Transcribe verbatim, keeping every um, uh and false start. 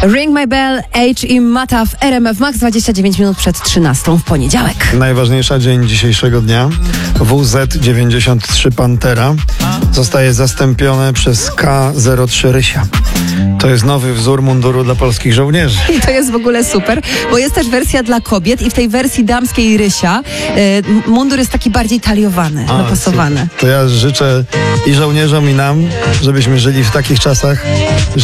Ring My Bell, H i Mata w R M F Max, dwadzieścia dziewięć minut przed trzynastą w poniedziałek. Najważniejsza dzień dzisiejszego dnia. W Z dziewięćdziesiąt trzy Pantera zostaje zastąpione przez K zero trzy Rysia. To jest nowy wzór munduru dla polskich żołnierzy. I to jest w ogóle super, bo jest też wersja dla kobiet i w tej wersji damskiej Rysia y, mundur jest taki bardziej taliowany, A, dopasowany. To ja życzę i żołnierzom, i nam, żebyśmy żyli w takich czasach, że